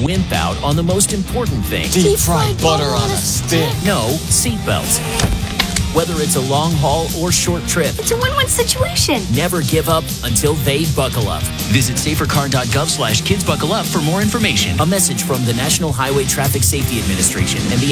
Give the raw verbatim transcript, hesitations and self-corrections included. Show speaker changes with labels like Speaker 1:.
Speaker 1: wimp out on the most important thing.
Speaker 2: Deep fried butter on a stick.
Speaker 1: No, seatbelts. Whether it's a long haul or short trip,
Speaker 3: It's a win-win situation.
Speaker 1: never give up until they buckle up. Visit safercar.gov slash kids buckle up for more information. A message from the National Highway Traffic Safety Administration and the